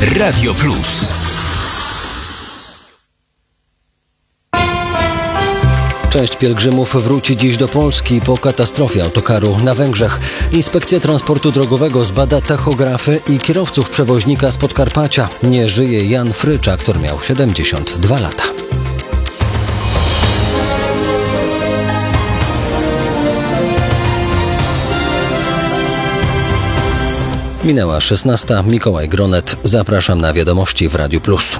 Radio Plus. Część pielgrzymów wróci dziś do Polski po katastrofie autokaru na Węgrzech. Inspekcja Transportu Drogowego zbada tachografy i kierowców przewoźnika z Podkarpacia. Nie żyje Jan Frycza, który miał 72 lata. Minęła 16. Mikołaj Gronet. Zapraszam na wiadomości w Radiu Plus.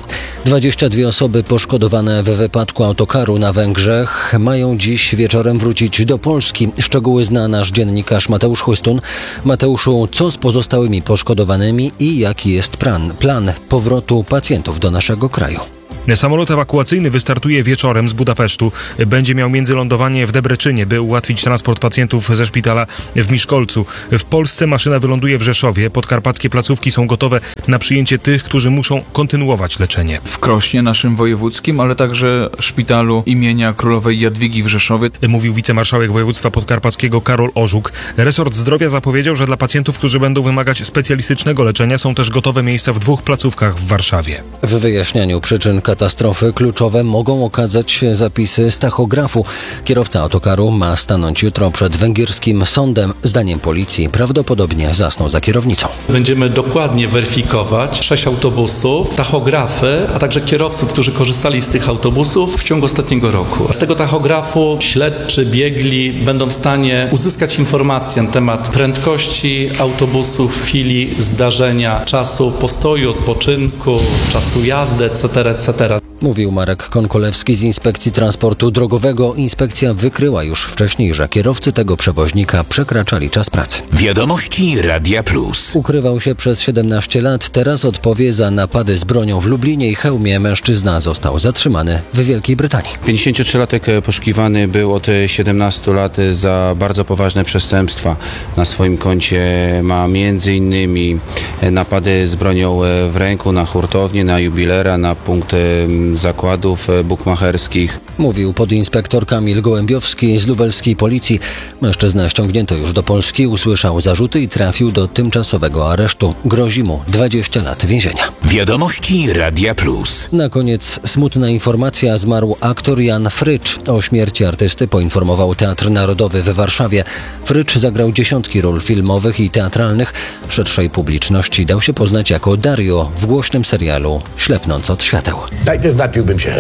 22 osoby poszkodowane w wypadku autokaru na Węgrzech mają dziś wieczorem wrócić do Polski. Szczegóły zna nasz dziennikarz Mateusz Chłystun. Mateuszu, co z pozostałymi poszkodowanymi i jaki jest plan powrotu pacjentów do naszego kraju? Samolot ewakuacyjny wystartuje wieczorem z Budapesztu. Będzie miał międzylądowanie w Debreczynie, by ułatwić transport pacjentów ze szpitala w Miszkolcu. W Polsce maszyna wyląduje w Rzeszowie. Podkarpackie placówki są gotowe na przyjęcie tych, którzy muszą kontynuować leczenie. W Krośnie, naszym wojewódzkim, ale także szpitalu imienia Królowej Jadwigi w Rzeszowie. Mówił wicemarszałek województwa podkarpackiego Karol Orzuk. Resort zdrowia zapowiedział, że dla pacjentów, którzy będą wymagać specjalistycznego leczenia, są też gotowe miejsca w 2 placówkach w Warszawie. W wyjaśnianiu przyczyn katastrofy kluczowe mogą okazać się zapisy z tachografu. Kierowca autokaru ma stanąć jutro przed węgierskim sądem. Zdaniem policji prawdopodobnie zasnął za kierownicą. Będziemy dokładnie weryfikować 6 autobusów, tachografy, a także kierowców, którzy korzystali z tych autobusów w ciągu ostatniego roku. Z tego tachografu śledczy, biegli będą w stanie uzyskać informacje na temat prędkości autobusu w chwili zdarzenia, czasu postoju, odpoczynku, czasu jazdy, etc. Mówił Marek Konkolewski z Inspekcji Transportu Drogowego. Inspekcja wykryła już wcześniej, że kierowcy tego przewoźnika przekraczali czas pracy. Wiadomości Radia Plus. Ukrywał się przez 17 lat. Teraz odpowie za napady z bronią w Lublinie i Chełmie. Mężczyzna został zatrzymany w Wielkiej Brytanii. 53-latek poszukiwany był od 17 lat za bardzo poważne przestępstwa. Na swoim koncie ma m.in. napady z bronią w ręku na hurtownię, na jubilera, na punkt zakładów bukmacherskich. Mówił podinspektor Kamil Gołębiowski z lubelskiej policji. Mężczyznę ściągnięto już do Polski, usłyszał zarzuty i trafił do tymczasowego aresztu. Grozi mu 20 lat więzienia. Wiadomości Radia Plus. Na koniec smutna informacja. Zmarł aktor Jan Frycz. O śmierci artysty poinformował Teatr Narodowy w Warszawie. Frycz zagrał dziesiątki ról filmowych i teatralnych. Szerszej publiczności dał się poznać jako Dario w głośnym serialu Ślepnąc od świateł. Najpierw napiłbym się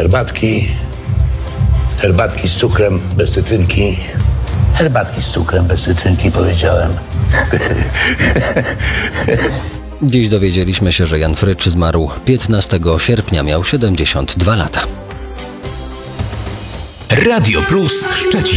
herbatki z cukrem, bez cytrynki. Herbatki z cukrem, bez cytrynki, powiedziałem. Dziś dowiedzieliśmy się, że Jan Frycz zmarł 15 sierpnia, miał 72 lata. Radio Plus Szczecin.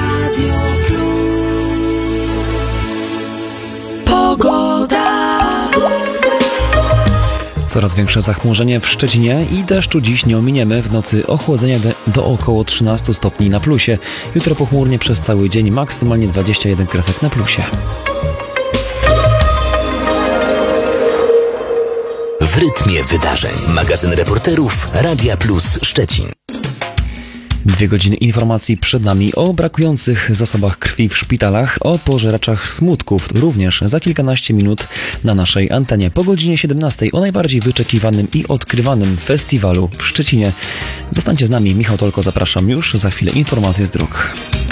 Coraz większe zachmurzenie w Szczecinie i deszczu dziś nie ominiemy. W nocy ochłodzenia do około 13 stopni na plusie. Jutro pochmurnie przez cały dzień, maksymalnie 21 kresek na plusie. W rytmie wydarzeń. Magazyn reporterów Radia Plus Szczecin. 2 godziny informacji przed nami o brakujących zasobach krwi w szpitalach, o pożeraczach smutków, również za kilkanaście minut na naszej antenie. Po godzinie 17 o najbardziej wyczekiwanym i odkrywanym festiwalu w Szczecinie. Zostańcie z nami, Michał Tolko, zapraszam już za chwilę informacje z dróg.